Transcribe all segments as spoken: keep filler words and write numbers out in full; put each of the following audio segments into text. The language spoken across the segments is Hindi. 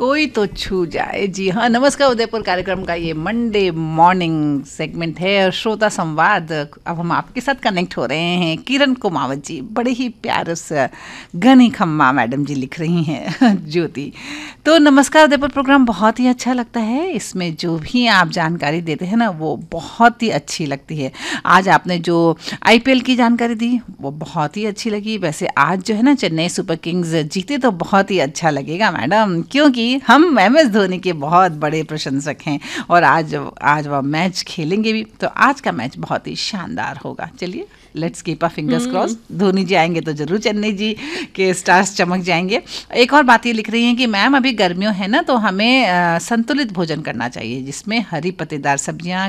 कोई तो छू जाए। जी हाँ, नमस्कार उदयपुर कार्यक्रम का ये मंडे मॉर्निंग सेगमेंट है और श्रोता संवाद। अब हम आपके साथ कनेक्ट हो रहे हैं। किरण कुमावत जी बड़े ही प्यारे से घनी खम्मा मैडम जी लिख रही हैं ज्योति। तो नमस्कार उदयपुर प्रोग्राम बहुत ही अच्छा लगता है। इसमें जो भी आप जानकारी देते हैं ना वो बहुत ही अच्छी लगती है। आज आपने जो आईपीएल की जानकारी दी वो बहुत ही अच्छी लगी। वैसे आज जो है ना चेन्नई सुपर किंग्स जीते तो बहुत ही अच्छा लगेगा मैडम, क्योंकि हम एम एस धोनी के बहुत बड़े प्रशंसक हैं और आज आज वह मैच खेलेंगे भी, तो आज का मैच बहुत ही शानदार होगा। चलिए let's keep a fingers cross. Dhoni जी आएंगे तो जरूर चेन्नई जी के स्टार्स चमक जाएंगे। एक और बात ये लिख रही हैं कि मैम अभी गर्मियों है ना तो हमें आ, संतुलित भोजन करना चाहिए जिसमें हरी पत्तेदार सब्जियां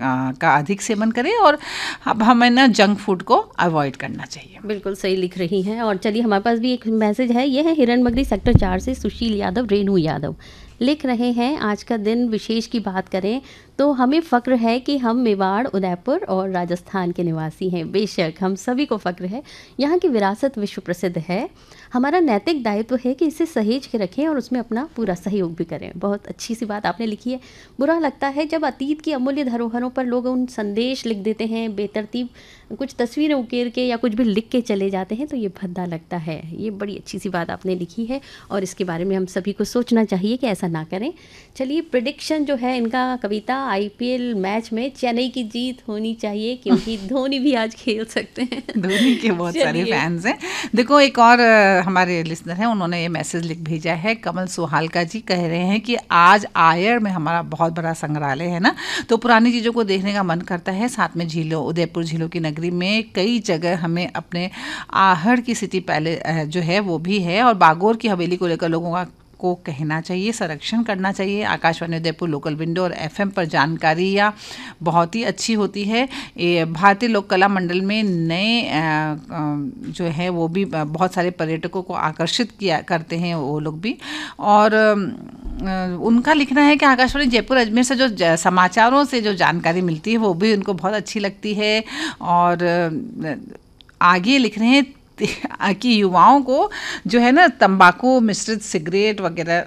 का अधिक सेवन करें और अब हमें ना जंक फूड को अवॉइड करना चाहिए। बिल्कुल सही लिख रही हैं। और चलिए हमारे पास भी एक मैसेज है, ये है हिरणमगरी सेक्टर चार से सुशील यादव रेणु यादव लिख रहे हैं। आज का दिन विशेष की बात करें तो हमें फ़क्र है कि हम मेवाड़, उदयपुर और राजस्थान के निवासी हैं। बेशक हम सभी को फ़क्र है, यहाँ की विरासत विश्व प्रसिद्ध है। हमारा नैतिक दायित्व है कि इसे सहेज के रखें और उसमें अपना पूरा सहयोग भी करें। बहुत अच्छी सी बात आपने लिखी है। बुरा लगता है जब अतीत की अमूल्य धरोहरों पर लोग उन संदेश लिख देते हैं, बेतरतीब कुछ तस्वीरें उकेर के या कुछ भी लिख के चले जाते हैं, तो ये भद्दा लगता है। ये बड़ी अच्छी सी बात आपने लिखी है और इसके बारे में हम सभी को सोचना चाहिए कि ऐसा ना करें। चलिए प्रेडिक्शन जो है इनका कविता, आईपीएल मैच में चेन्नई की जीत होनी चाहिए क्योंकि धोनी भी आज खेल सकते हैं। धोनी के बहुत सारे फैंस हैं। देखो एक और हमारे लिसनर हैं, उन्होंने ये मैसेज लिख भेजा है। कमल सुहालका जी कह रहे हैं कि आज आयर में हमारा बहुत बड़ा संग्रहालय है ना, तो पुरानी चीज़ों को देखने का मन करता है। साथ में झीलों, उदयपुर झीलों की नगरी में कई जगह हमें अपने आहड़ की सिटी पहले जो है वो भी है और बागोर की हवेली को लेकर लोगों का को कहना चाहिए, संरक्षण करना चाहिए। आकाशवाणी उदयपुर लोकल विंडो और एफएम पर जानकारी या बहुत ही अच्छी होती है। ये भारतीय लोक कला मंडल में नए जो है वो भी बहुत सारे पर्यटकों को आकर्षित किया करते हैं वो लोग भी। और उनका लिखना है कि आकाशवाणी जयपुर अजमेर से जो समाचारों से जो जानकारी मिलती है वो भी उनको बहुत अच्छी लगती है। और आगे लिख रहे हैं कि युवाओं को जो है ना तंबाकू मिश्रित सिगरेट वगैरह